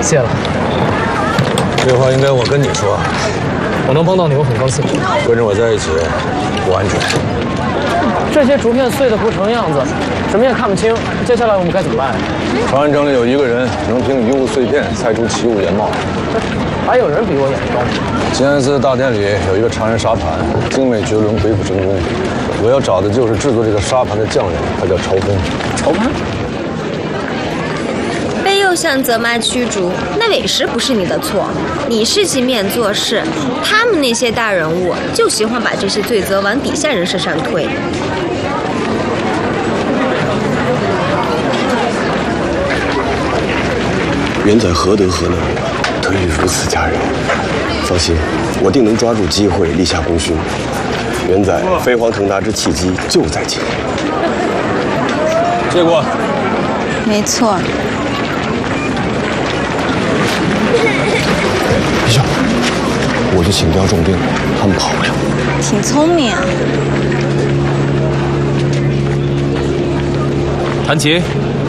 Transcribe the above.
谢了。 这话应该我跟你说。 我能帮到你，我很高兴。 跟着我在一起不安全。 这些竹片碎得不成样子，什么也看不清。接下来我们该怎么办？ 长安城里有一个人能凭遗物碎片猜出奇物原貌。 还有人比我眼光。 静安寺大殿里有一个长人沙盘，精美绝伦，鬼斧神工。我要找的就是制作这个沙盘的匠人，他叫朝风。 朝风。 被右相责骂驱逐，那委实不是你的错，你是尽面做事，他们那些大人物就喜欢把这些罪责往底下人身上推。 元载何德何能，特以如此佳人？放心，我定能抓住机会立下功勋。元载飞黄腾达之契机就在今。 借过。 没错。 陛下，我就请调重兵，他们跑不了。 挺聪明啊。 谭琪，